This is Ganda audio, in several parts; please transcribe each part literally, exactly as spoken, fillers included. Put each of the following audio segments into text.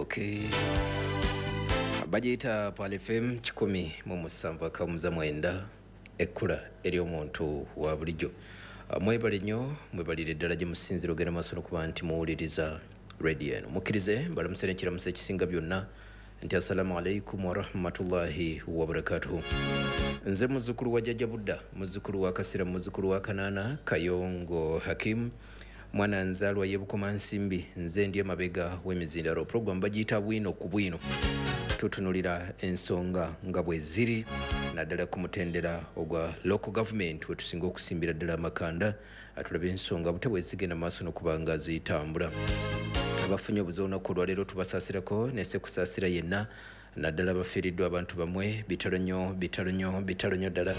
Okay. Bajita Pal F M kikumi mu musanvu akamuza mwenda ekkula eri omuntu wa bulijjo. Mwebale nnyo mwebalire ddala gye musinziro gena masono kuba nti muwuliriza radio eno. Mukkirize mbalamusene kiramusa ekisinga byonna nti assalamu alaikum wa rahmatullahi wa barakatuhu. Nze muzzukulu wa Jjajja Budda, muzzukulu wa Kasira, muzzukulu wa Kanaana Kayongo Hakim, mwana nzaalwa ye Bukoma Nsimbi, nze ndiye mabega w'emizindalo. Program bagiyita bwino ku bwino, tutunulira ensonga nga bwe ziri naddala ku mutendera ogwa local government wetusinga okusimbira ddala amakanda, atulaba ensonga bute bwe zigenda maaso n'okubanga zitambula. Abafunye obuzoonako olwaleero tubasaasirako nese kusaasira yenna naddala bafiiriddwa abantu bamwe bitalo nnyo bitalo nnyo bitalo nnyo ddala.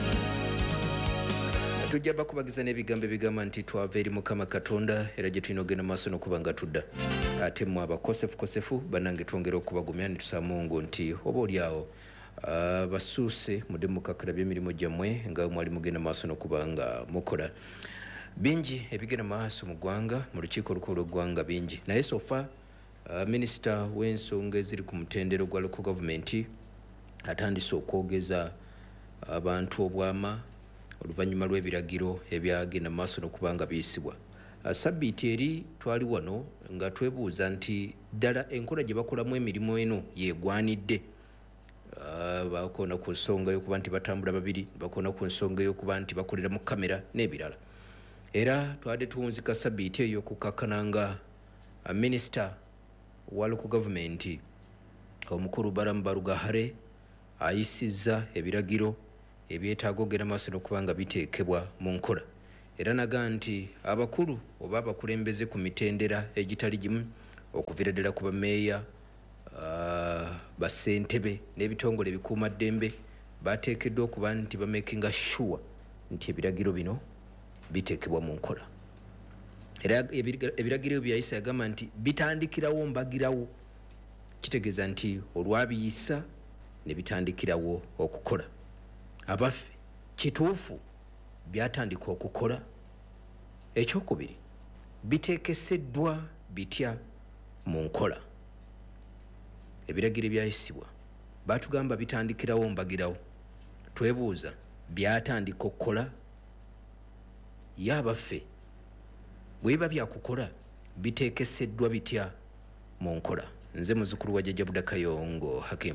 Tujja bakubagiza n'ebigambo ebigamba nti twava eri Mukama Katonda era gye tulina ogenda maaso n'okuba nga tudda. Ate mmwe abakosefu kosefu bannange twongera okubagumya ne tusaamu ngo nti oba oliawo uh, basuuse mudde mukakala by'emirimu gyammwe nga mwali mugenda maaso n'okuba nga mukola. Bingi ebigenda maaso mu ggwanga mu lukiiko olukulu lw'eggwanga bingi, naye sofa uh, minisita w'ensonga eziri ku mutendero gwa local government atandise okwogeza abantu obwama oluvannyuma lw'ebiragiro ebyagenda maaso n'okuba nga biyisibwa. Uh, sabbiiti eri twali wano nga twebuuza nti ddala enkola gye bakolamu emirimu eno yeegwanidde. Uh, bakoona ku nsonga y'okuba nti batambula babiri, bakoona ku nsonga y'okuba nti bakolera mu kamera n'ebirala. Era twadde tuwunzika sabbiiti eyo kukakkananga uh, minisita wa local government omukulu Baramu Barugahare ayisizza ebiragiro ebyetaaga ogenda maaso n'okuba nga biteekebwa mu nkola. Era naga nti abakulu oba abakulembeze ku mitendera egitali gimu okuviira ddala ku bameeya, uh, bassentebe n'ebitongole ebikuumaddembe bateekeddwa okuba nti bamakinga sure nti ebiragiro bino biteekebwa mu nkola. Era ebiragiro byayisa yagamba nti bitandikirawo mbagirawo, kitegeeza nti olwabiyisa ne bitandikirawo okukola. Abaffe kituufu byatandika okukola? Ekyokubiri, biteekeseddwa bitya mu nkola? Ebiragiro byayisibwa batugamba bitandikirawo mbagirawo, twebuuza byatandika okukola? Ye abaffe bwe biba byakukola biteekeseddwa bitya mu nkola? Nze muzzukulu wa Jjajja Budda Kayongo Hakim.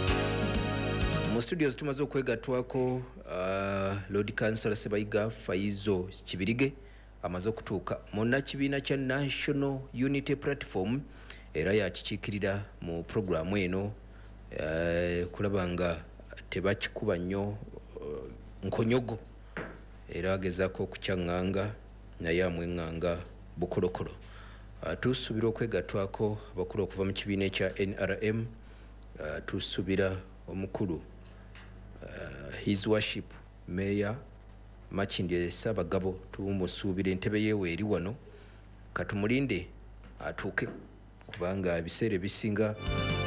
Mu studios tumaze okwegattwako uh, Lord Councillor Sebayiga Faizo Kibirige amaze okutuuka munnakibiina kya National Unity Platform era yakikiikirira mu programu eno, uh, kulaba nga tebakikuba nnyo uh, nkonyogo era agezaako okukyaŋŋanga naye amweŋŋanga bukolokolo. Uh, tusuubira okwegattwako abakulu okuva mu kibiina ekya N R M, uh, tusuubira omukulu Uh, his worship Mayor Makindye Ssaabagabo, tumusuubira entebe yeewe eri wano katumulinde atuuke kubanga ebiseera ebisinga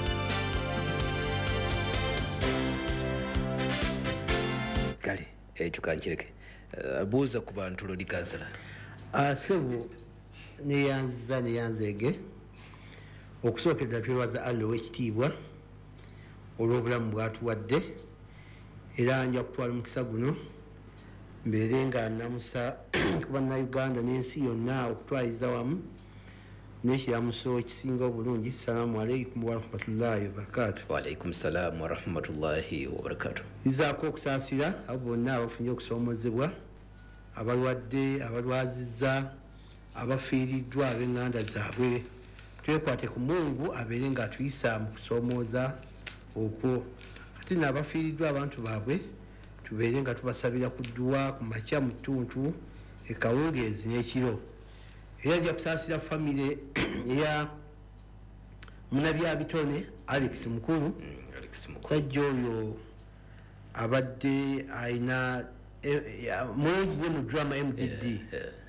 kale ekyo kankireke. Uh, buuza ku bantu Lord Councillor. Asebo neyanza neyanzege okusookedda twebaza Allah ow'ekitiibwa olw'obulamu bwatuwadde, era nja kutwala omukisa guno mbeere nga namusa ku bannayuganda n'ensi yonna okutwaliza wamu n'ekiramuso ekisinga obulungi. Salaamu alaikum warahmatullahi wabarakatuh. Waalaikum salaam warahmatullahi wabarakatuh. Izaako okusaasira abo bonna abafunye okusoomozebwa, abalwadde, abalwazizza, abafiiriddwa ab'eŋŋanda zaabwe. Twekwate ku Mungu abeere nga atuyisa mu kusoomooza okwo. Ate n'abafiiriddwa abantu baabwe tubeere nga tubasabira ku dduwa ku makya mu ttuntu ekawungeezi n'ekiro. Era ajja kusaasira famire eya Munabyabitone Alex Mukulu. Sajja oyo abadde ayina mulungi nnyo mu drama M D D.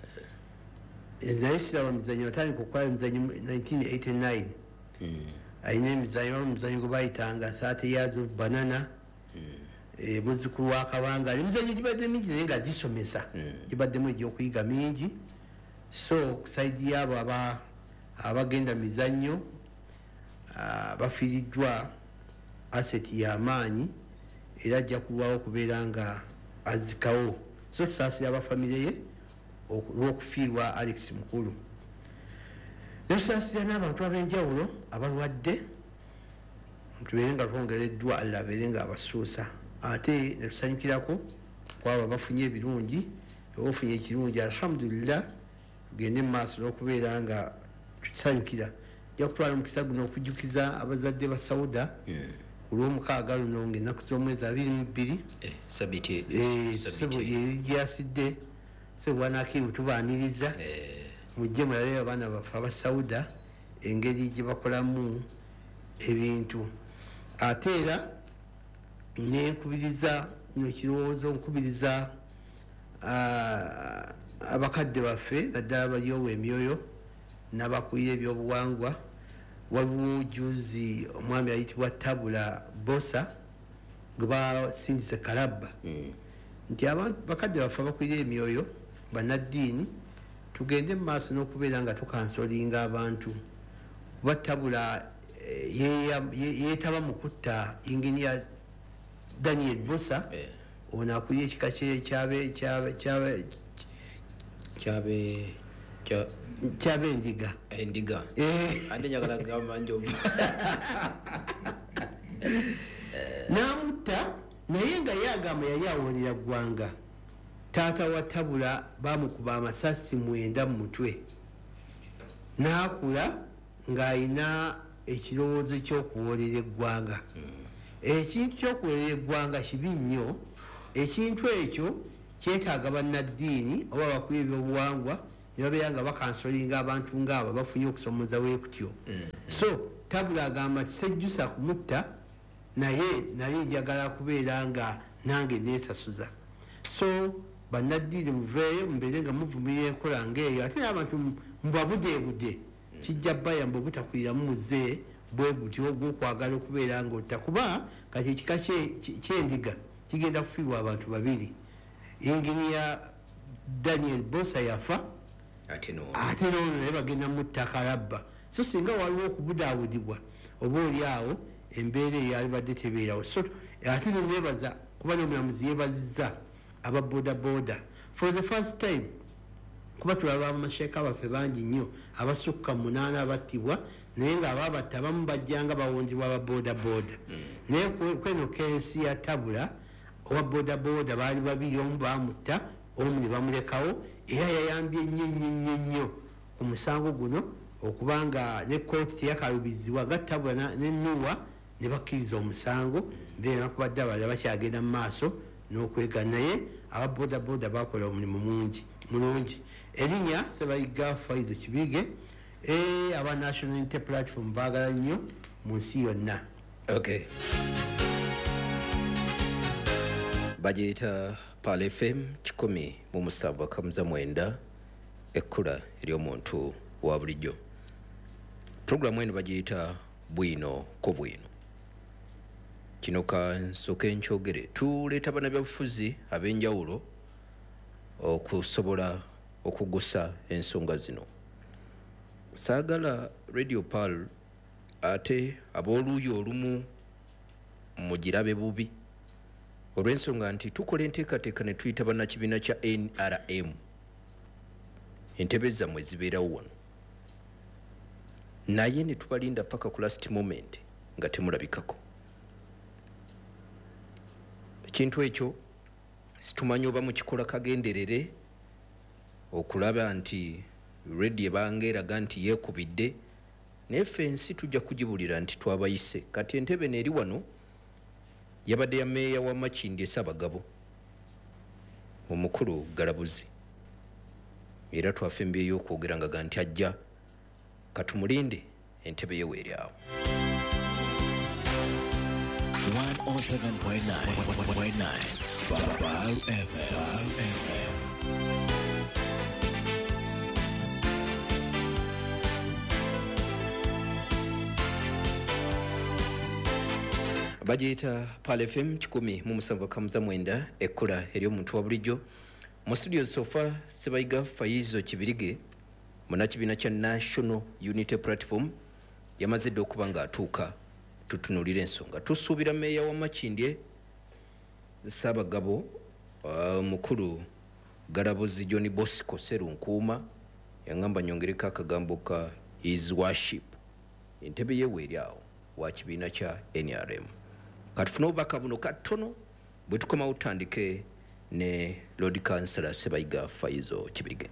Naye siraba mizanyo, yatandika okukola emizanyo nineteen eighty-nine. Ayina emizanyo omuzanyo gwe bayitanga thirty years of banana. E, muzzukulu wa Kabanga. Emizanyo gibadde mingi naye nga gisomesa. Gibaddemu egy'okuyiga mingi. So kusaidi yabo aba abagenda mizanyo bafiiriddwa asset y'amaanyi era ajja kulwawo okubeera nga azikawo so tusaasira abafamire ye olw'okufiirwa Alex Mukulu netusaasira n'abantu ab'enjawulo abalwadde tubeere nga twongereddwa alla abeere nga abasuusa ate netusanyukirako kwabo bafunye ebirungi oba ofunye ekirungi alhamdulillah tugende mu maaso n'okubeera nga tukisanyukira ja kutwala omukisa guno okujjukiza abazadde ba Sauda olw'omukaaga luno ng'ennaku z'omwezi abiri mu bbiri yeyasidde sebwanakimu tubaaniriza mujje mulabe abaana baffe aba Sauda engeri gye bakolamu ebintu ate era nenkubiriza no kirowoozo nkubiriza abakadde baffe naddala balyowa emyoyo n'abakulira ebyobuwangwa waliwo juzi omwami ayitibwa Tabula Bosa gwe basindise Kalabba nti bakadde baffe abakulira emyoyo bannaddiini tugende mu maaso n'okubeera nga tukansolinga abantu kuba Tabula yeetaba mu kutta inginiya Daniel Bosa ono akulira ekika kyabe kyabe endiga endiga ande njagala kugamba njovu n'amutta naye nga yagamba yali awulira ggwanga taata wa Tabula bamukuba amasasi mwenda mu mutwe n'akula ng'ayina ekirowoozo ky'okuwoolera eggwanga ekintu ky'okuwoolera eggwanga kibi nnyo ekintu ekyo kyetaaga bannaddiini oba abakuba ebyobuwangwa ne babeera nga bakansolinga abantu ngaabo bafunye okusomoza weekutyo so Tabula agamba ti sejjusa kumutta naye naye njagala kubeera nga nange neesasuza so bannaddiini muveeyo mubeere nga muvumirira enkola ng'eyo ate n'abantu mubabudeebude kijja bayamba obutakwiramu muze bwe gutyo ogw'okwagala okubeera ng'otta kuba kati ekika ky'endiga kigenda kufiirwa abantu babiri inginiya Daniel Bosa yafa ate n'ono naye bagenda mutta Kalabba so singa waliwo okubudaabudibwa oba oli awo embeera eyo alibadde tebeerawo so ate neneebaza kuba n'omulamuzi yeebazizza aba boda boda for the first time kuba tulaba amasheeka baffe bangi nnyo abasukka munaana battibwa naye ng'abaabatta abamu bajjanga bawonjebwa aba boda boda naye kweno kensi ya Tabula owa boda boda baali babiri omu baamutta omu ne bamulekawo era yayambye nnyo nnyo nnyo nnyo ku musango guno okuba nga ne kooti teyakalubizibwa ga Tabula ne Nuwa ne bakkiriza omusango mbeera nakubadde abalala bakyagenda mu maaso n'okwega naye aba boda boda bakola omulimu mungi mulungi erinnya Sebayiga Faizo Kibige aba National Unity Platform baagala nnyo mu nsi yonna okay bagiyita Pal F M kikumi mu musanvu akamuza mwenda ekkula ery'omuntu wa bulijjo programu eno bagiyita bwino ko bwino kino kansooke nkyogere tuleeta bannabyabufuzi ab'enjawulo okusobola okugusa ensonga zino saagala Radio Pal ate ab'oluuyi olumu mugirabe bubi olw'ensonga nti tukola enteekateeka ne tuyita bannakibiina kya N R M entebe zammwe zibeerawo wano naye ne tubalinda paka ku last moment nga temulabikako ekintu ekyo situmanyi oba mukikola kagenderere okulaba nti redi ebanga eraga nti yeekubidde naye ffe ensi tujja kugibulira nti twabayise kati entebe neeri wano yabadde ya meeya wa Makindye Ssaabagabo omukulu Galabuzi era twafe embi ey'okwogera nga ga nti ajja katumulinde entebe ye weeri awo one oh seven point nine Pal F M. bagiyita Pal F M kikumi mu musanvu akamuza mwenda ekkula ery'omuntu wa bulijjo mu studio sofa Sebayiga Faizo Kibirige munakibiina kya National Unity Platform yamaze dde okuba ng'atuuka tutunulira ensonga. Tusuubira meeya wa Makindye Ssaabagabo uh, mukulu Galabuzi John Bosco Serunkuuma yangamba nyongereko akagambo ka his worship entebe yewe eri awo wa kibiina kya N R M. Katufuna obubaka buno katono bwe tukomawo tutandike ne Lord Councillor Ssebayiga Faizo Kibirige.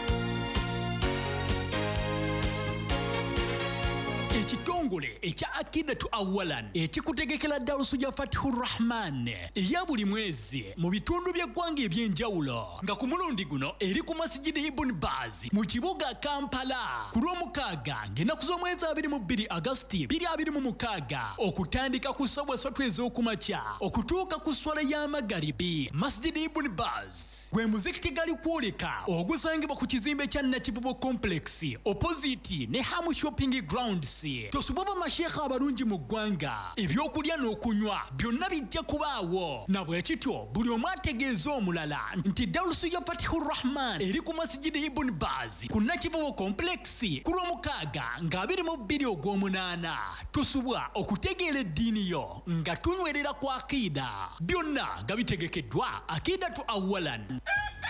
Ekitongole ekya Akidatu Awalan ekikutegekera Darusu ya Fatihur Rahman eya buli mwezi mu bitundu by'eggwanga eby'enjawulo nga ku mulundi guno eri ku Masjidi Ibn Baz mu kibuga Kampala ku lw'omukaaga ng'ennaku z'omwezi abiri mu bbiri Agosti bbiri abiri mu mukaaga okutandika ku ssaawa ssatu ez'okumakya okutuuka ku swala y'amagaribi. Masjidi Ibn Baz gwe muzikiti gali kwoleka ogusangibwa ku kizimbe kya Nakivubo Complex opposite ne Hamu Shopping Grounds. Tosubaba mashekha abalungi mu ggwanga ebyokulya n'okunywa byonna bijja kubaawo na bwe kityo buli omu ategeeza omulala nti Darusu ya Fatihur Rahman eri ku Masjidi Ibn Baz ku Nakivubo Complex ku lw'omukaaga nga abiri mu bbiri ogw'omunaana. Tusubwa okutegeera eddiini yo nga tunywerera ku akida byonna nga bitegekeddwa Akidatu Awalan.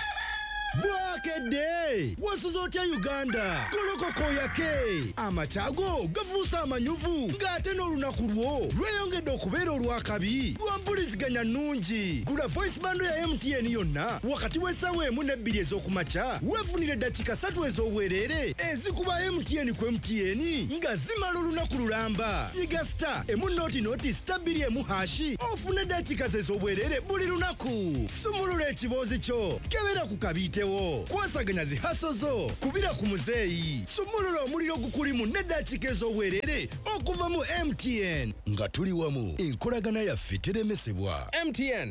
Bwakedde wasuza otya Uganda kolokoko yake amachago gafuusa amanyuvu ng'ate n'olunaku lwo lweyongedde okubeera olwakabi lwampuliziganya nnungi. Gula voice bando ya M T N yonna wakati w'essaawa emu n'ebbiri ez'okumakya weefunire eddakiika ssatu ez'obwereere ezikuba M T N ku M T N nga zimala olunaku lulamba. Nyiga star emu nooti nooti star bbiri emu hashi ofune eddakiika ze ez'obwereere buli lunaku. Sumulula ekiboozi kyo kebera ku kabite kwasaganya zihaso zo kubira ku muzeeyi. Sumulula omuliro gukulimu n'eddakiika ez'obwereere okuva mu M T N nga tuli wamu enkolagana yaffe teremesebwa. M T N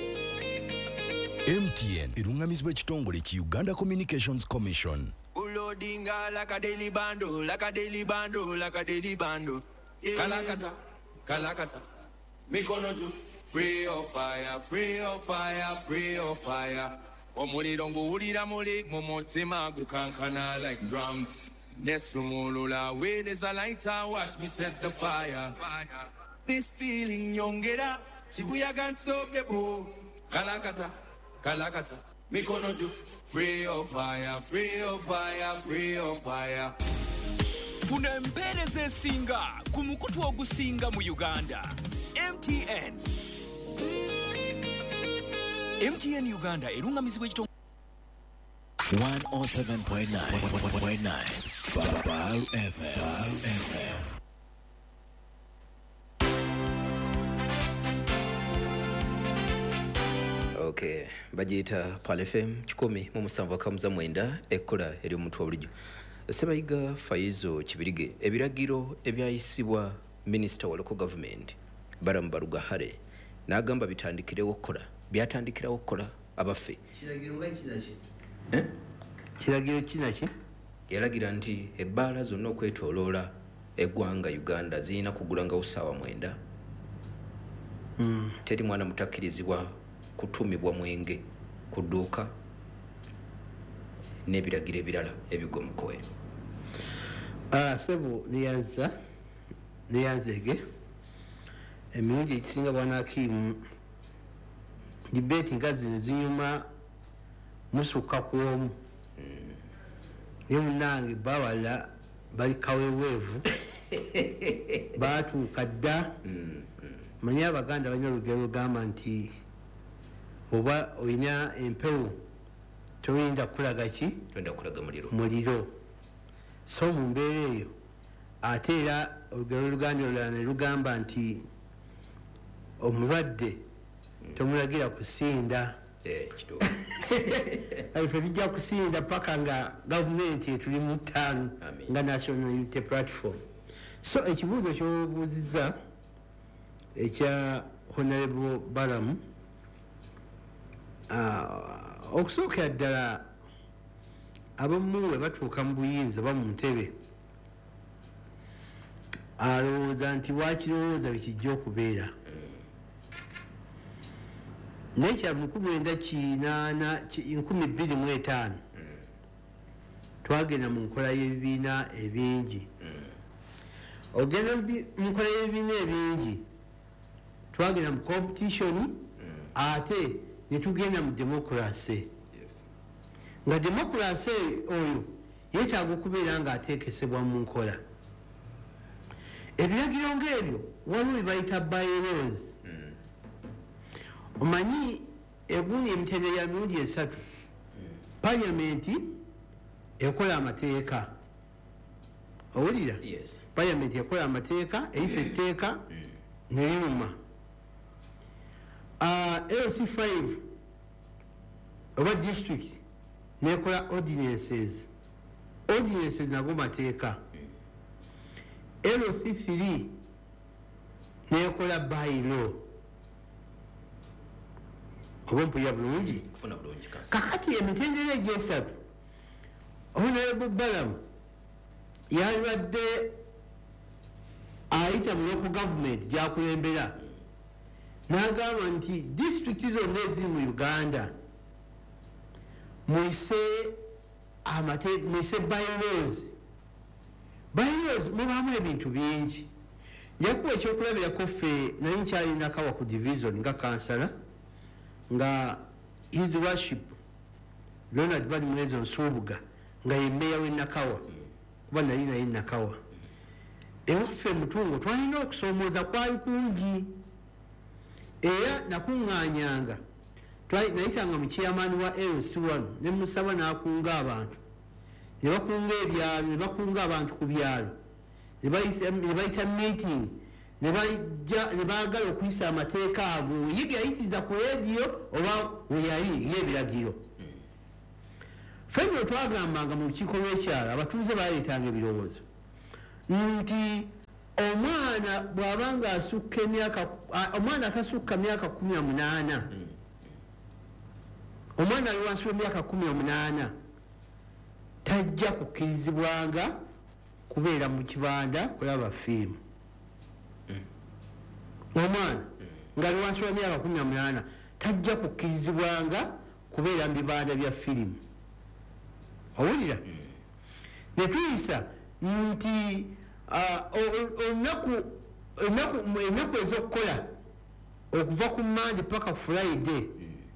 M T N erungamizibwa ekitongole ki Uganda Communications Commission. Ulodinga like a daily bando, like a daily bando, like a daily bando. Yeah. Kalakata, kalakata, mikono juu, free of fire, free of fire, free of fire. Omuliro nguwulira muli mu mutima gukankana like drums. Nesumulula where there's a lighter, watch me set the fire. This feeling nyongera, chibuyaga unstoppable. Kalakata, kalakata, mikono juu, free of fire, free of fire, free of fire. Funa empeereza esinga ku mukutu ogusinga mu Uganda. M T N M T N Uganda erungamizibwa ekitongole one oh seven point nine Baal F M. Okay, bagiyita Pal F M kikumi mu musanvu akamuza mwenda ekkola eri omuntu wa bulijjo. Ssebayiga Faizo Kibirige ebiragiro ebyayisibwa Minister wa Local Government Baramu Barugahare n'agamba bitandikirewo okkola byatandikirawo okkola abaffe. Kiragiro nga kinaki? Eh? Kiragiro kinaki? Yalagira nti ebbaala zonna okwetooloola eggwanga Uganda zirina kugulanga ssaawa mwenda. Mm. Teri mwana mutakkirizibwa kutumibwa mwenge ku dduuka n'ebiragiro ebirala ebigwa mu kkowe. Ah, sebo niyanza niyanzege emirundi ekisinga bwana Hakimu debate nga zino zinyuma musukka ku omu ye munange bawala bali kaweweevu baatuuka dda. Manya Abaganda balina olugero lugamba nti oba olina empewo toyinza kulaga ki Twenda kulaga muliro. muliro. So mu mbeera eyo ate era olugero oluganda olulala ne lugamba nti omulwadde tomulagira kusinda. Eh, kituufu. Ife tujja kusinda paka nga gavumenti etuli mu ttaano Amen. nga National Unity Platform. So ekibuuzo ky'obuuzizza ekya Honorable Baramu uh, okusookera ddala abamu we batuuka mu buyinza ba mu ntebe alowooza nti wakirowooza bwekijja okubeera. Naye kya nkumi lwenda kinaana nkumi bbiri mu etaano twagenda mu nkola y'ebibiina ebingi. ogenda mukola ebibiina ebingi twagenda mu competition ate netugenda mu demokrasi nga demokrasi oyo yeetaaga okubeera nga ateekesebwa mu nkola ebiragiro ng'ebyo waliwo byebayita bylaws omanyi egundi emitendera ya mirundi esatu paliamenti ekola amateeka owulira paliamenti ekola amateeka eyisa etteeka neliruma L C five oba district nekola ordinances ordinances nago mateeka L C three nekola bylaw oba mpuya bulungi kakati emitendera egyesatu Honorable Balamu yalibadde ayita mu local government gyakulembera n'agamba nti disitulikiti zonna eziri mu Uganda muyise amateeka muyise bylaws bylaws mubaamu ebintu bingi njakuba ekyokulabirako ffe naye nkyali Nakawa ku division nga kansala nga his worship Leonard Badi Mwezo Nsubuga nga ye meya w'e Nakawa kuba nali naye Nakawa ewaffe Mutungo twalina okusoomooza kwali kungi era nakuŋŋaanyanga nayitanga mu chairman wa L C one ne musaba n'akunga abantu ne bakunga ebyalo ne bakunga abantu ku byalo ne bayita meeting ne baagala okuyisa amateeka ago weyiga yayitiriza ku rediyo oba weyali y'ebiragiro fenno twagambanga mu lukiiko lw'ekyalo abatuuze baleetanga ebirowoozo nti omwana bw'abanga asukka emyaka omwana atasukka myaka kumi na munaana omwana ali wansi w'emyaka kumi na munaana tajja kukkirizibwanga kubeera mu kibanda olaba firimu omwana ng'ali wansi w'emyaka kumi na munaana tajja kukkirizibwanga kubeera mu bibanda bya firimu owulira ne tuyisa nti ennaku ez'okukola okuva ku Monday paka ku Friday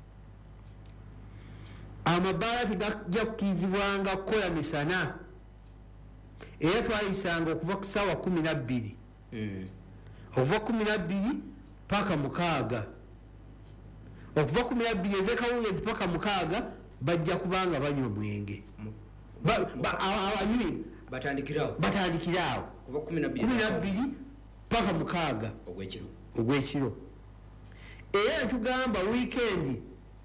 amabaala tegajja kukkirizibwanga kukola misana era twayisanga okuva ku ssaawa kumi na bbiri okuva kumi na bbiri paka mukaaga okuva kumi na bbiri ez'ekawungezi paka mukaaga bajja kubanga banywa omwenge abanywi batandikiraawo kumi na bbiri paka mukaaga ogw'ekiro era tugamba wiikendi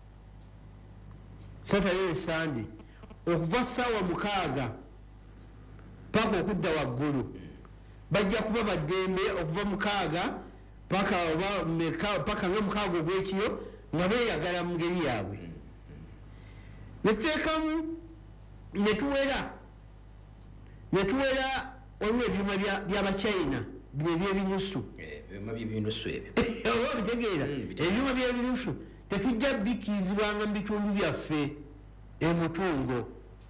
Saturday Sunday okuva ssaawa mukaaga paka okudda waggulu bajja kuba baddembe okuva mukaaga paka oba meka paka nga mukaaga ogw'ekiro nga beeyagala mu ngeri yaabwe netuteekamu netuwera netuwera waliwo ebyuma by'abachina bino ebyebinusu oba bitegeera ebyuma by'ebinusu tetujja bikkirizibwanga mu bitundu byaffe emutungo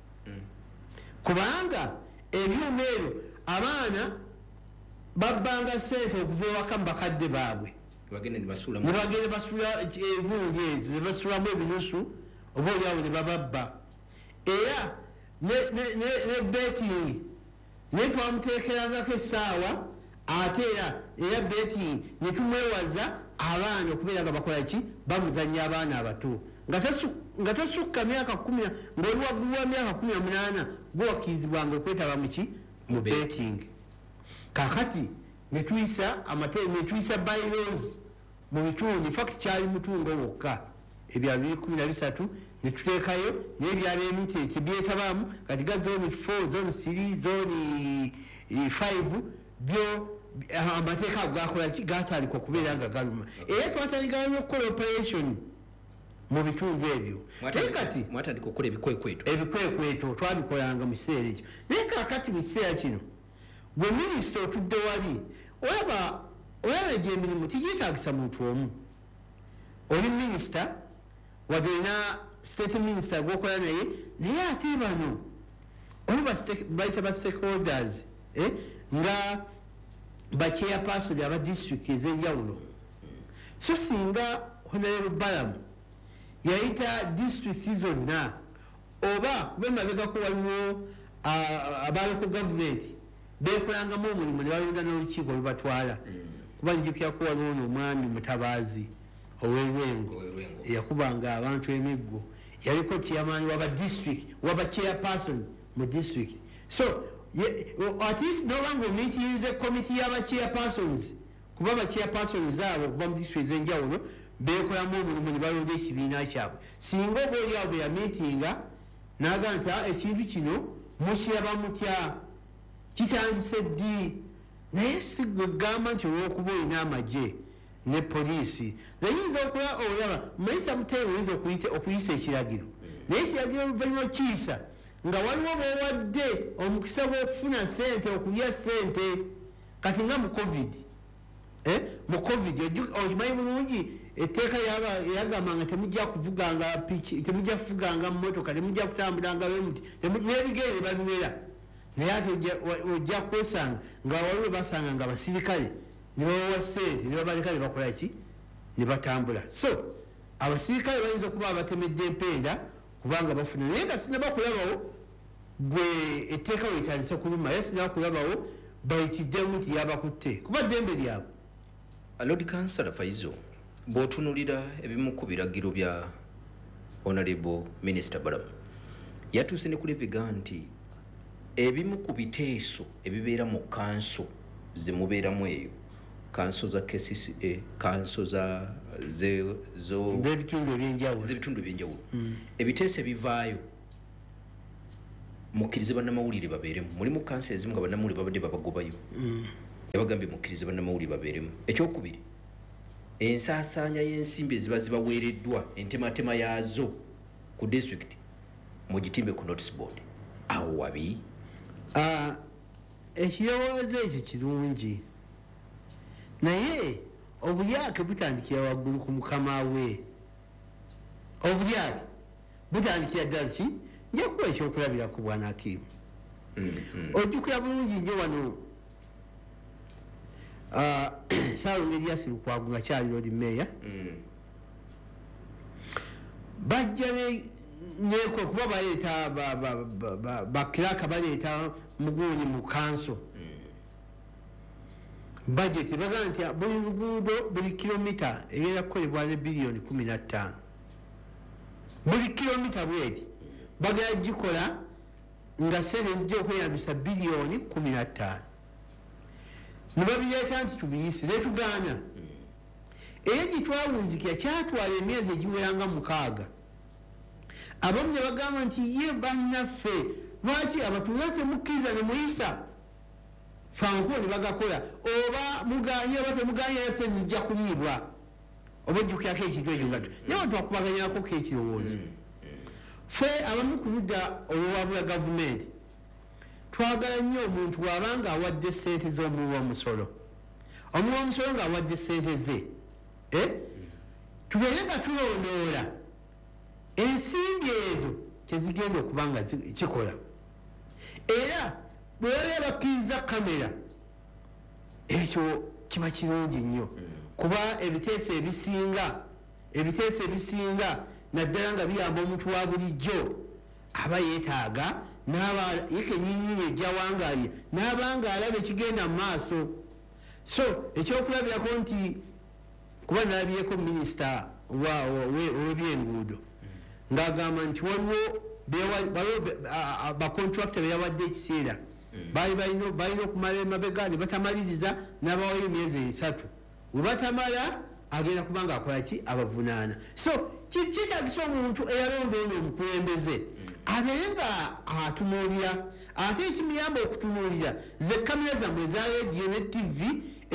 kubanga ebyuma ebyo abaana babbanga ssente okuva ewaka mu bakadde baabwe ne bagenda basula egundi ezo ne basulamu ebinusu oba olyawo ne bababba era ne betingi naye twamuteekerangako essaawa ate era era betingi ne tumwewaza abaana okubeera nga bakola ki bamuzanya abaana abato nga tosukka myaka kumi ng'oli waggulu wa myaka kumi na munaana gwe wakkirizibwanga okwetaba muki mu betingi kakati netuyisa amateeka netuyisa bylaws mu bitundu infact kyali mutungo wokka ebyalo biri kumi na bisatu netuteekayo n'ebyalo emiteti byetabaamu kati ga zoni four zoni three zoni five byo amateeka ago gakola ki gatandika okubeera nga galuma era twatandikana n'okukola operation mu bitundu ebyo naye kati mwatandika okukola ebikwekweto ebikwekweto twabikolanga mu kiseera ekyo naye kakati mu kiseera kino gwe minisita otudde wali olaba olaba egy'emirimu tigyetaagisa muntu omu oli minisita wadde olina state minisita gwokola naye naye ate bano oba bayita ba stakeholders nga ba chairperson aba district ez'enjawulo. So singa Honorable Balamu yaita district zonna oba bemabegako waliwo abalocal government bekolangamu omulimu ne balonda n'olukiiko olubatwala kuba njukira ko waliwo ono omwami Mutabaazi ow'Erwengo eyakubanga abantu emiggo yaliko chairman waba district waba chairperson mu district. So at least no longer meetings a committee y'aba chairpersons kuba aba chairpersons abo kuva mu district ez'enjawulo beekolamu omulimu ne balonda ekibiina kyabwe. Singa oba oli awo ya meetinga n'agamba nti ekintu kino mukiraba mutya kitandise ddi naye si gwe gamba nti olw'okuba olina amagye ne poliisi nayinza okuba olaba mayisa muteewo oyinza okuyisa ekiragiro naye ekiragiro oluvannyuma okiyisa nga waliwo b'owadde omukisa gw'okufuna sente okulya sente kati nga mu covid mu covid okimanyi bulungi etteeka yagambanga temujja kuvuganga piki temujja kuvuganga mmotoka temujja kutambulanga bemuti n'ebigere babiwera naye ate ojja kwesanga nga waliwo basanga nga abasirikale ne babawa sente ne babaleka ne bakola ki ne batambula. So abasirikale bayinza okuba abatemedde empenda kubanga bafuna naye nga sinaba kulabawo gwe etteeka weetandise kuluma ye sinaba kulabawo bayitiddemu nti yabakutte kuba ddembe lyabwe. Lord Councillor Faizo bw'otunulira ebimu ku biragiro bya Honorable Minister Balamu yatuuse ne kuleviga nti ebimu ku biteeso ebibeera mu kanso zemubeeramu eyo kanso za K C C A kanso za z'ebitundu ebyenjawulo ebiteeso ebivaayo mukkirize bannamawulire babeeremu mulimu kanso ezimu nga bannamawulire babadde babagobayo yabagambye mukkirize bannamawulire babeeremu. Ekyokubiri ensaasaanya y'ensimbi eziba zibaweereddwa entematema yaazo ku district mugitimbe ku notice board awo wabi ekirowoozo ekyo kirungi naye obulyake butandikira waggulu ku mukama we obulyake butandikira ddala ki njakuba ekyokulabira ku bwana Hakimu ojjukira bulungi nje wano Saalongo Erias Lukwago nga kyali Lord Mayor bajja nyeko kuba baleeta bakiraka baleeta muguuni mu kanso budget bagamba nti buli luguudo buli kilomita egenda kukolebwa ne biliyoni kumi na ttaano buli kilomita bweti bagenda gikola nga sente zijja okweyambisa biliyoni kumi na ttaano ne babireeta nti tubiyise ne tugaana era gitwawunzikira kyatwala emyezi egiweranga mukaaga abamu ne bagamba nti ye bannaffe lwaki abatuuza temukkiriza ne muyisa fankuwa ne bagakola oba muganye oba temuganye era sente zijja kuliibwa oba ojjukirako ekintu ekyo nga naye abantu bakubaganyako ekirowoozo ffe abamu ku ludda olwabula gavumenti twagala nnyo omuntu bw'abanga awadde sente z'omuwi w'omusolo omuwi w'omusolo ng'awadde sente ze tubeere nga tulondoola ensimbi ezo kyezigenda okuba nga kikola era bwe babeera bakkiriza kamera ekyo kiba kirungi nnyo kuba ebiteeso ebisinga ebiteeso ebisinga naddala nga biyamba omuntu wa bulijjo aba yeetaaga n'aba yekenyinyini ejjawangaye n'abanga alaba ekigenda mu maaso. So ekyokulabirako nti kuba nalabyeko minisita w'ebyenguudo ng'agamba nti waliwo bakontrakita beyawadde ekiseera baali balina okumala emabega ne batamaliriza n'abawayo emyezi esatu we batamala agenda kuba nga akola ki abavunaana. So kitagisa omuntu eyalonda ono omukulembeze abeere nga atunuulira ate ekimuyamba okutunuulira ze kamera zammwe eza rediyo ne tivi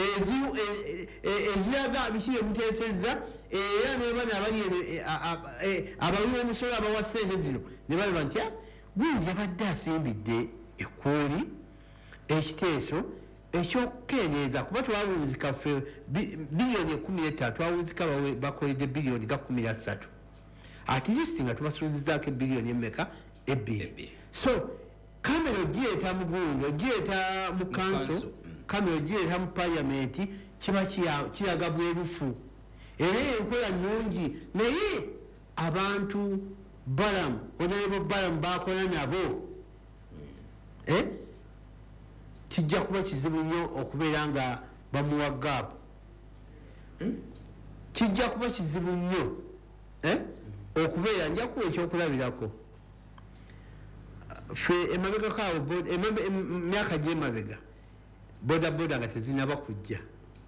eziraga biki bye muteesezza era nebana abali abawi b'omusolo abawa ssente zino ne balaba nti gundi yabadde asimbidde ekkuuli ekiteeso ekyokukendeeza kuba twawunzika ffe biliyoni ekumi n'ettaano twawunzika bakoledde biliyoni ga kumi na ssatu at least nga tubasuuzizaako ebiliyoni emmeka ebbiri. So kamera ogireeta mu gundi ogireeta mu kanso kamera ogireeta mu paliamenti kiba kiraga bwerufu era enkola nnungi naye abantu balamu onalebo balamu bakola nabo eh? kijja kuba kizibu nnyo okubeera nga bamuwa gaapu kijja kuba kizibu nnyo eh? okubeera njakuwa ekyokulabirako fe emabega kaabo emyaka gyemabega boda boda nga tezinaba kujja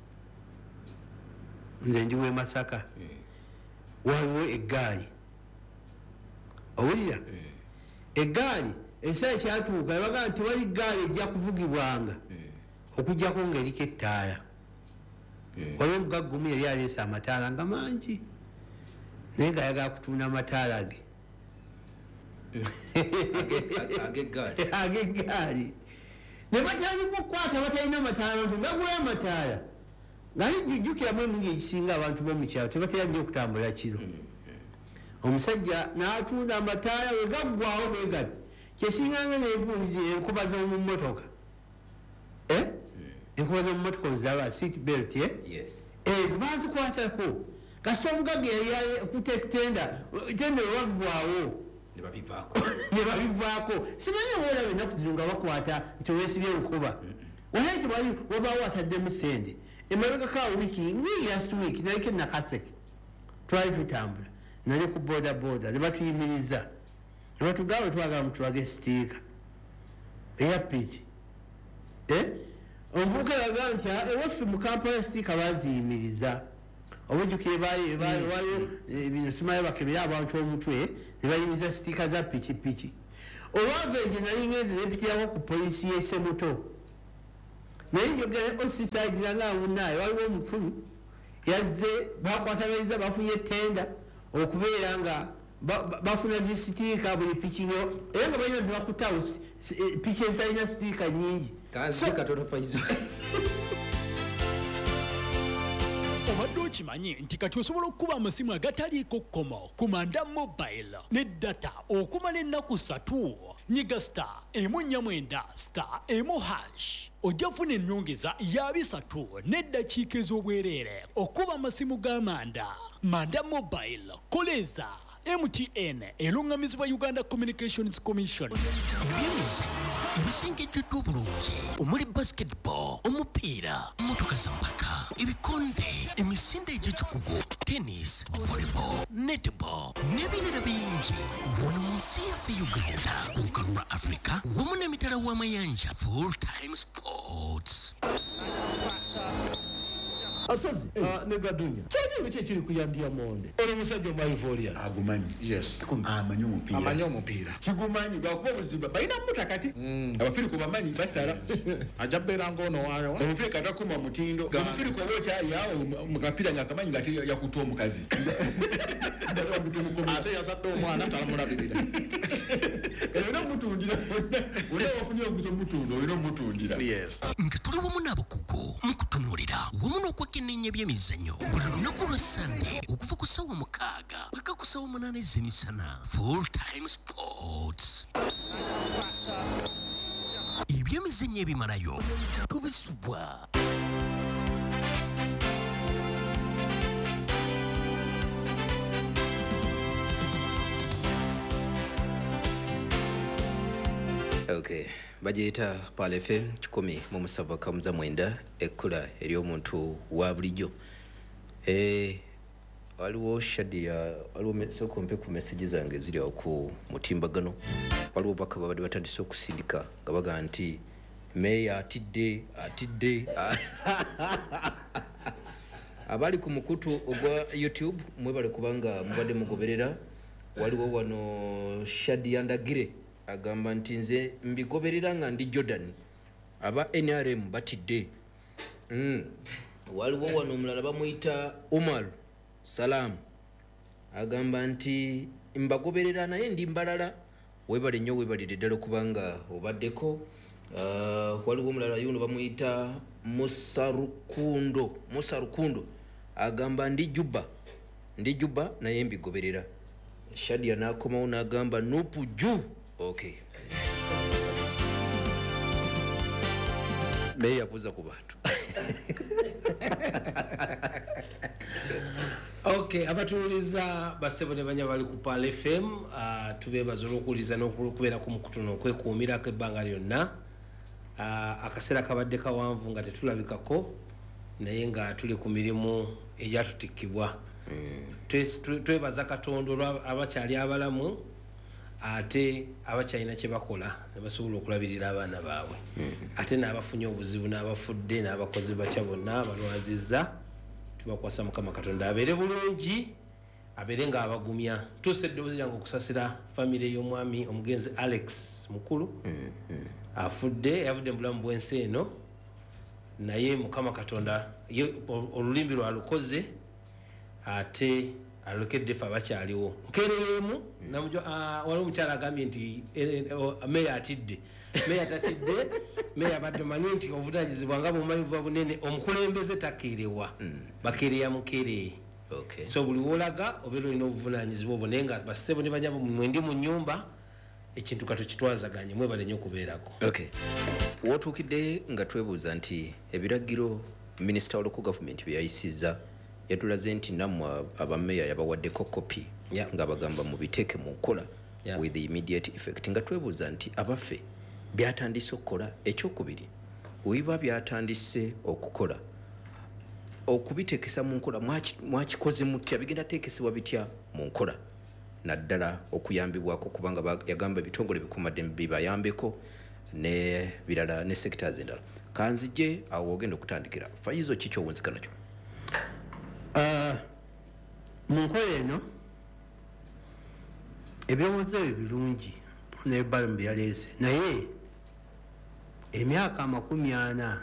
nze ndi we Masaka waliwo eggaali owulira eggaali ekiseera kyatuuka ebaga nti wali ggaali ejja kuvugibwanga okujjako ngaeriko ettaala waliwo omugaggumu yali aleese amataala nga mangi naye nga ayagala kutunda amataala ge ageggaali ne batandika okukwata batalina amataala nti bagoya amataala naye jujjukiramu emungi ekisinga abantu bomukyalo tebatera nnyo okutambula kiro omusajja n'atunda amataala we gaggwawo bwe gati kyesinganga nebunzi enkuba z'omu mmotoka enkuba z'omu mmotoka oziraba seat belt ezo bazikwatako kasita omugagga yali kutenda tenda wewaggwawo ne babivaako simanyi obaolaba ennaku zino nga bakwata nti weesibye lukuba walaye tewali wabaawo ataddemu sente emabegako awo wiiki wii last week naliko enakaseke twali tutambula nali ku boda boda ne batuyimiriza ne batugamba twagala mutulage sitiika eya piki omuvubuka yaga nti ewaffe mu kampala sitiika baziyimiriza obujjukire waliwo bino simayo bakebera abantu omutwe ne bayimiriza sitiika za pikipiki olwavenje nali ngenze nepitirako ku polisi y'esemuto naye njogera osisaidira nga munaayo waliwo omukulu yazze bakwatagaliza bafunye tenda okubeera nga bafuna zisitiika buli piki era nga balina zebakutawo piki ezitalina sitiika nyingi obadde okimanyi nti kati osobola okukuba amasimu agataliiko kkomo ku Manda Mobile ne data okumala ennaku ssatu nyiga star emu nnya mwenda star emu hash ojja funa ennyongeza ya bisatu n'eddakiika ez'obwereere okuba amasimu ga Manda. Manda Mobile koleza M T N elungamizibwa Uganda Communications Commission. ebyemizannyo ebisengejjuddwa obulungi omuli basketball omupiira motoka za mpaka ebikonde emisinde egy'ekikugu tennis volleyball netball n'ebirala bingi wano mu nsi yaffe Uganda ku lukalu lwa Africa wamu n'emitala w'amayanja full time sports. Asozi ne gadunya kyali biki kiri kuyandia monde ono musajja mu Ivoria agumanyi yes amanyi omupiira amanyi omupiira kigumanyi bakuba buzimba bayina mutakati abafiri ko bamanyi basala ajabera ngono wayo omufiri kata kuma mutindo omufiri ko bocha yawo mukapira ngakamanyi ngati yakutoa omukazi ate yasadde omwana talamulabirira era mutundira ule wafunye okuzo mutundo olino mutundira yes nkatuli wamu n'abakugu mukutunulira wamu n'okwekenneenya ebyemizannyo buli lunaku lwa Sunday okuva ku ssaawa mukaaga paka ku ssaawa munaana ez'emisana full time sports. Ebyemizannyo ebimalayo tubisubwa. Okay, bajeta Pal F M kikumi mu musava kamuza mwenda ekkula eri omuntu wa bulijjo. Eh waliwo Shadia waliwo sokompe ku message zange ziri oku mutimbagano. Waliwo bakaba badi batandise okusindika gabaga nti meya atidde atidde abali ku mukutu ogwa YouTube mwebale kubanga mubadde mugoberera. Waliwo wano Shadia Ndagire agamba nti nze mbigoberera nga ndi Jordan aba N R M batidde. mm. Waliwo wano omulala bamuyita Umar Salam agamba nti mbagoberera naye ndi mbalala. Webale nnyo webalire ddala kubanga obaddeko. uh, waliwo omulala yuno bamuyita Musarukundo Musarukundo agamba ndi Juba ndi Juba naye mbigoberera. Shadia nakomawo n'agamba nupu ju. Okay. naye yabuuza ku bantu. Okay, abatuuliza bassebo ne banya bali ku Pal F M, uh, tubeebaza olw'okuwuliza n'okubeera ku mukutu n'okwekuumirako ebbanga lyonna. Uh, akaseera kabadde kawanvu nga tetulabikako naye nga tuli ku mirimu egyatutikkibwa. Mm. Twebaza Katonda olwa abakyali abalamu ate abakyalina kye bakola ne basobola okulabirira abaana baabwe. Mm. Ate n'abafunye obuzibu n'abafudde n'abakozi bakya bonna balwazizza. Tubakwasa Mukama Katonda abeere bulungi abeere nga abagumya. Tuuse eddoboozi lyange okusasira famire y'omwami omugenzi Alex mukulu. Mm, mm. Afudde yavudde mu bulamu bw'ensi eno naye Mukama Katonda olulimbi lwalukoze ate alokedde fe abakyaliwo nkereyeemu. Waliwo omukyala agambye nti meya atidde. Meya tatidde. Meya abadde manyi nti obuvunaanyizibwa nga bumanyi buba bunene, omukulembeze takeerewa. Bakeereya mukere. Okay. So buli wolaga obeera olina obuvunaanyizibwa obwo naye nga bassebo ne banyabo mwendi mu nnyumba ekintu kato kitwazaganye mwebale nnyo okubeerako. Okay. Wootuukidde nga twebuuza nti ebiragiro minisita wa local government bye yayisizza yatulaze nti nammwe abameya yabawaddeko kopi. Yeah. Nga bagamba mubiteeke mu nkola. Yeah. With the immediate effect. Nga twebuuza nti abaffe byatandise okukola. Ekyokubiri webiba byatandise okukola okubiteekesa mu nkola mwakikoze mutya, bigenda teekesebwa bitya mu nkola naddala okuyambibwako kubanga yagamba ebitongole bikuumaddembe bibayambeko ne birala ne sectors endala. Kanzije awo ogenda okutandikira fayizo ki kyowunzika nakyo? Uh, mu nkola eno ebirowoozo ebyo birungi n'ebbala byaleese naye emyaka amakumi ana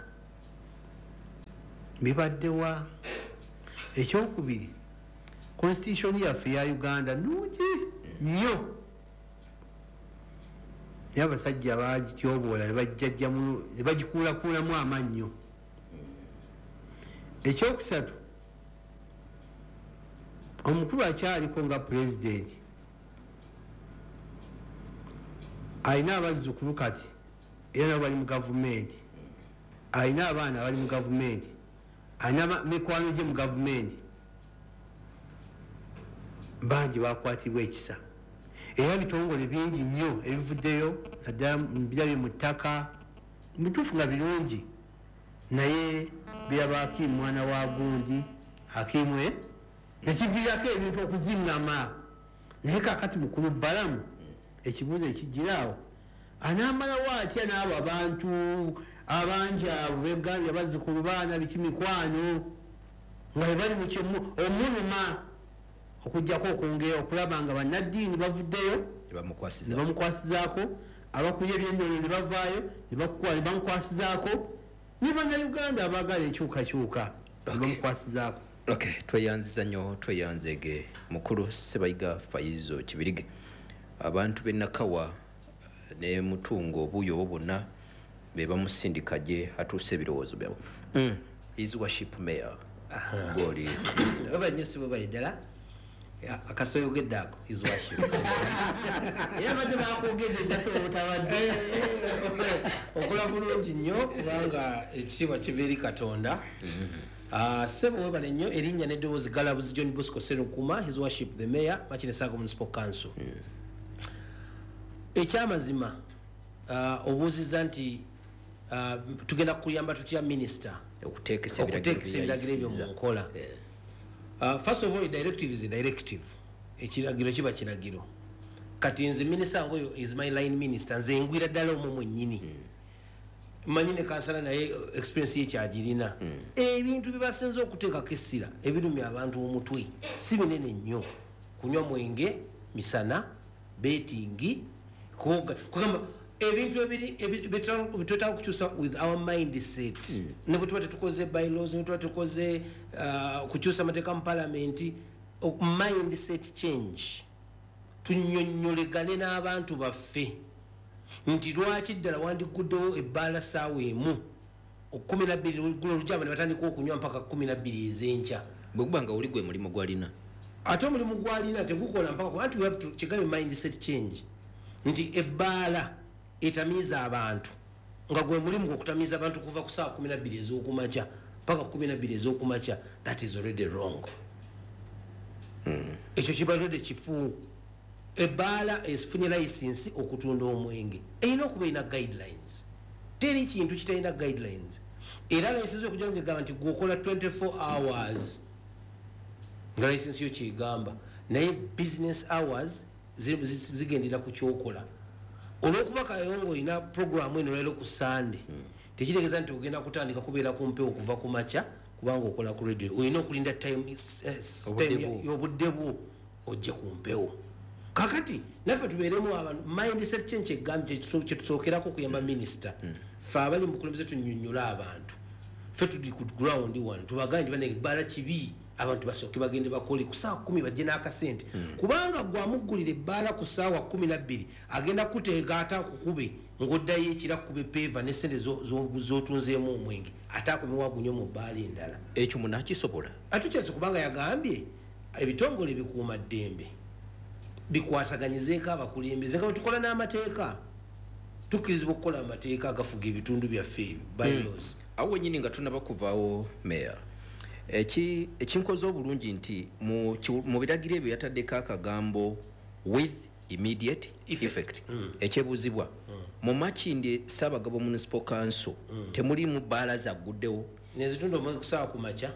bibaddewa. Ekyokubiri constitution yaffe ya Uganda nnungi nnyo naye abasajja bagityoboola ne bagikuulakuulamu amannyo. Ekyokusatu omukulu akyaliko nga pulezidenti alina abazzukulu kati era nabo bali mu gavumenti, alina abaana bali mu gavumenti, alina mikwano gye mu gavumenti, bangi bakwatibwa ekisa. Era bitongole bingi nnyo ebivuddeyo naddala birabye mu ttaka mutuufu nga birungi naye biraba Akimu mwana wa gundi Akimwe nekiviirako ebintu okuziŋŋama. Naye kakati mukulu balamu ekibuuzo ekigiraawo anaamalawo atya n'abo abantu abanjaabu begambye bazzukulu baana biki mikwano nga bali mu kimu omuluma okujjako okwongera okulaba nga bannaddiini bavuddeyo ne bamukwasizaako, abakulya ebyennono ne bavaayo ne bamukwasizaako, ne bannayuganda abaagala enkyukakyuka ne bamukwasizaako. Okay, tweyanziza nnyo tweyanzege mukulu Sebayiga Fayizo Kibirige. Abantu b'Nakawa ne Mutungo obuuyo obwo bonna be bamusindika gye atuuse ebirowoozo byabwe. Mm. His worship mayor. Goli. Oba nnyo si bwe bali ddala akasoyogedde ako his worship. Era badde bakwogedde eddasobola obutabadde okola bulungi nnyo kubanga ekitiibwa kiva eri Katonda. Uh, Sebo webale nnyo erinnya n'eddoboozi Galabuzi John Bosco Serukuma, his worship the mayor, Machine Saago Municipal Council. Mm. Ekyamazima uh, obuuziza nti uh, tugenda kuyamba tutya minister okuteekesa ebiragiro ebyo mu nkola. Uh, first of all, a directive is a directive. Ekiragiro kiba kiragiro. Kati nze minister ngoyo is my line minister, nze ngwira ddala omwo mwennyini. Mm. Manyine kansala naye experience ye kyagirina. Mm. Ebintu bibasinza okuteekako essira ebirumya abantu omutwe si binene nnyo. Kunywa mwenge misana, betting, kugamba ebintu ebiri bitwetaaga okukyusa with our mindset. Mm. Ne bwe tuba tetukoze bylaws, ne tuba tukoze uh, okukyusa amateeka mu parliament, mindset change. Tunyonnyolegane n'abantu baffe nti lwaki ddala wandiguddewo ebbaala ssaawa emu kumi na bbiri gulo olujaba ne batandika okunywa mpaka kumi na bbiri ez'enkya. Bwe guba nga oli gwe mulimu gwalina ate omulimu gwalina tegukola mpaka anti we have to kigambe mindset change nti ebbaala etamiiza abantu nga gwe mulimu gwokutamiza abantu kuva ku saa kumi na bbiri ez'okumakya paka kumi na bbiri ez'okumakya, that is already wrong. Ekyo kibalode kifu. Ebbaala ezifunye license okutunda omwenge erina okuba erina guidelines. Teri kintu kitalina guidelines. Era license okujja ngegamba nti gwokola twenty-four hours nga license yo kyegamba, naye business hours zigendera ku kyokola. Olwokuba Kayongo ina programu eno lero ku Sunday, tekitegeeza nti ogenda kutandika kubeera ku mpewo okuva ku makya kubanga okola ku radio. Olina okulinda time y'obudde bwo ojje ku mpewo. Kakati naffe tubeeremu abantu mindset change egambye kyetusookerako kuyamba minisita. Ffe abali mu bukulembeze tunnyonnyola abantu. Ffe tuli ku ground one tubagambye nti bane ebbaala kibi abantu basooke bagende bakole ku ssaawa kumi bajje n'akasente. Kubanga gwamuggulira ebbaala ku ssaawa kumi na bbiri agenda kuteeka ate akukube ng'oddayo ekira kube peva n'essente z'otunzeemu omwenge ate akomewagunya mu bbaala endala. Ekyo munaakisobola? Atukyase kubanga yagambye ebitongole bikuuma ddembe bikwasaganyizeeko abakulembeze nga bwe tukola n'amateeka tukkirizibwa okukola amateeka agafuga ebitundu byaffe bylaws. Awo wennyini nga tunaba kuvaawo meya, eki ekinkoze obulungi nti mu biragiro ebyo yataddeko akagambo with immediate effect. Ekyebuuzibwa mu Makindye Ssaabagabo Municipal Council temulimu bbaala zagguddewo nezitunda omwenge ku ssaawa ku makya.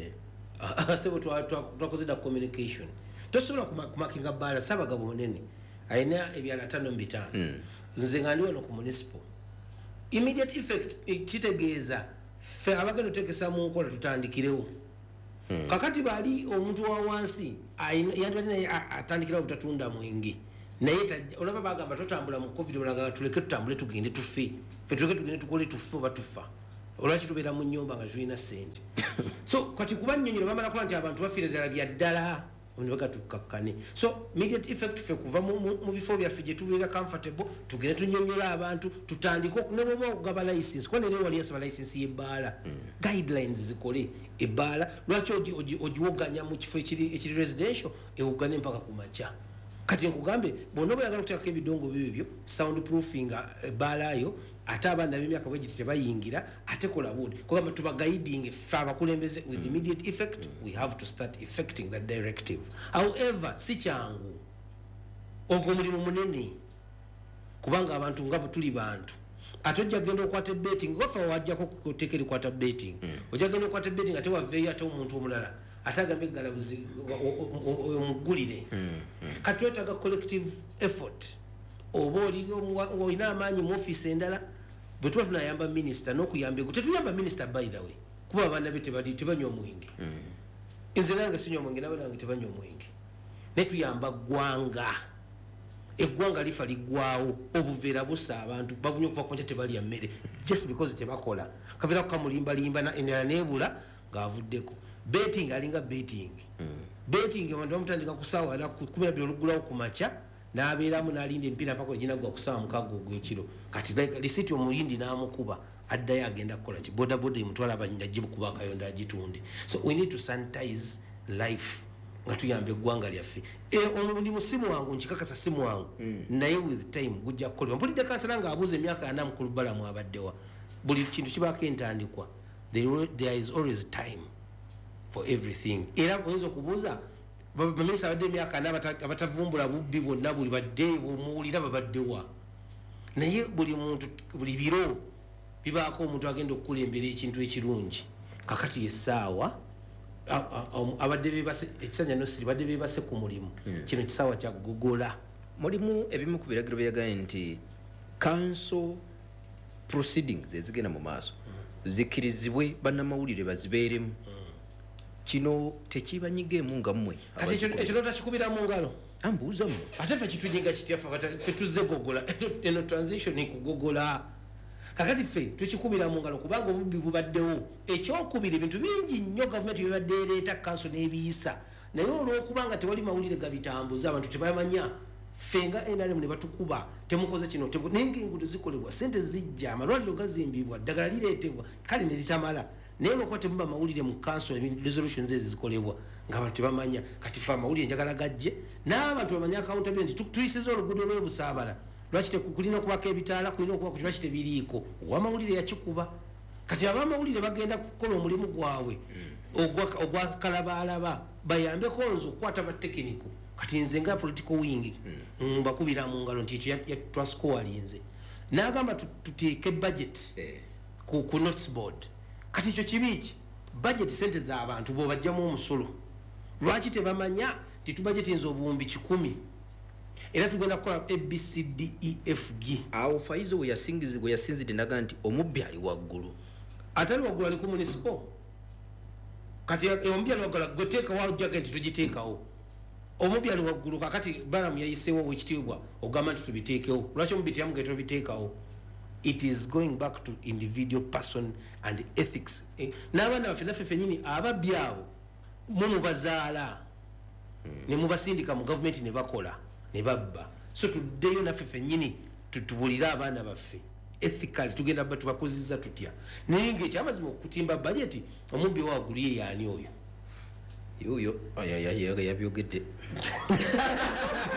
Sebo twakoze da communication tosobola kumakinga bbaala. Ssaabagabo munene ayina ebyala tano mu bitaano, nze nga ndi wano ku municipal. Immediate effect kitegeeza ffe abagenda otekesa mu nkola tutandikirewo. Kakati bali omuntu wa wansi yandibadde naye atandikirawo butatunda mwenge, naye olaba bagamba totambula mu covid olaga tuleke tutambule tugende tuffe, ffe tuleke tugende tukole tuffe oba tufa. Olwaki tubeera mu nnyumba nga tulina ssente? So kati kuba nnyonnyola bamala kola nti abantu bafiira ddala bya ddala nibaga tukakkane. So immediate effect ffe kuva mu bifo byaffe gye tubeera comfortable tugende tunnyonnyola abantu tutandike ne bwoba okugaba license kuba nene wali yasaba license y'ebbaala. Guidelines zikole ebbaala lwaki ogiwoganya mu kifo ekiri residential ewogane mpaka ku makya. Kati nkugambe bonna bweyagala okuteekako ebidongo bibyo sound proofing ebbaala yo ate abaana b'emyaka bwe giti tebayingira ate kola buudi kugamba tuba guiding ffe abakulembeze with immediate effect. We have to start effecting that directive. However si kyangu ogwo mulimu munene kubanga abantu nga bwe tuli bantu ate ojja genda okwata betting gofa wajjako kuteeka erikwata betting ojja genda okwata betting ate waveeyo ate omuntu omulala ate agambe galabuzi oyo muggulire. Kati twetaaga collective effort. Oba olina amaanyi mu ofiisi endala bwe tuba tunayamba minisita n'okuyamba ego tetuyamba minisita by the way kuba abaana be tebanywa omwenge. Nze nange sinywa omwenge n'abaana bange tebanywa omwenge naye tuyamba ggwanga. Eggwanga lifa liggwawo obuveera busa abantu babunya okuva kumakya tebalya mmere just because tebakola kaveera kukamulimbalimba endala neebula ng'avuddeko. Betting alinga betting. Betting abantu bamutandika ku ssaawa era kumi na bbiri oluggulawo ku makya n'abeeramu n'alinda empiira mpaka eginagwa ku ssaawa mukaaga ogw'ekiro. Kati lisiti omuyindi n'amukuba addayo agenda kukola ki boda boda emutwala abanyinda gikuba akayonda agitunde. So we need to sanitize life nga tuyamba eggwanga lyaffe. Ndi musimu wangu nkikakasa simu wangu naye with time gujja kukolebwa. Mpulidde kansala ng'abuuza emyaka ana mukulu balamu abaddewa. Buli kintu kibaako entandikwa. There is always time for everything. Era oyinza okubuuza baminisita abadde emyaka ana abatavumbula bubbi bwonna buli badde omuwulira babaddewa, naye buli muntu buli biro bibaako omuntu agenda okukulembera ekintu ekirungi. Kakati essaawa abadde bebase ekisanja nosiri badde bebase ku mulimu kino kisaawa kya gogola. Mulimu ebimu ku biragiro byagaye nti council proceedings ezigenda mu maaso zikkirizibwe bannamawulire bazibeeremu. Kino tekibanyigeemu nga mmwe. Kati ekyo takikubira mu ngalo. Ambuuza mmwe. Ate ffe kitujinga kitya ffe tuzze gogola eno transition kugogola. Kakati ffe tukikubira mu ngalo kubanga obubbi bubaddewo. Ekyokubira ebintu bingi nnyo gavumenti byebadde ereeta kanso n'ebiyisa. Naye olw'okubanga tewali mawulire gabitambuza abantu tebamanya ffe nga N R M ne batukuba temukoze kino nenga enguudo zikolebwa ssente zijja amalwaliro gazimbibwa ddagala lireetebwa kale ne litamala. Naye olwokuba temuba mawulire mu kanso resolutions ezi zikolebwa ng'abantu tebamanya. Kati ffe amawulire njagala gajje n'abantu bamanya accountability tuyisiza oluguudo lw'ebusaabala lwaki kulina okubako ebitaala kulina okuba lwaki tebiriiko owamawulire yakikuba kati abamawulire bagenda kukola omulimu gwabwe ogwa kalabalaba bayambeko nze okukwata batekiniko kati nze nga political wing mbakubira mu ngalo nti ekyo twasikowalinze n'agamba tuteeke budget ku notes board kati ekyo kibiiki budget sente z'abantu bw'obajjamu omusolo lwaki tebamanya nti tubajetinze obuwumbi kikumi era tugenda kukola A B C D E F G awo Faizo we yasingizi we yasinzide naga nti omubbi ali waggulu atali waggulu ali ku municipal kati omubbi ali waggulu goteeka wa jaga nti tugiteekawo omubbi ali waggulu kakati balamu yayiseewo wekitiibwa ogamba nti tubiteekewo lwaki omubbi teyamugenda tubiteekawo it is going back to individual person and ethics n'abaana baffe naffe ffennyini ababbi abo mumubazaala ne mubasindika mu gavumenti ne bakola ne babba so tuddeyo naffe ffennyini tutubulire abaana baffe ethically tugenda ba tubakozizza tutya naye ng'ekyamazima okutimba budget omubbi waggulu ye yaani oyo yuyo yabyogedde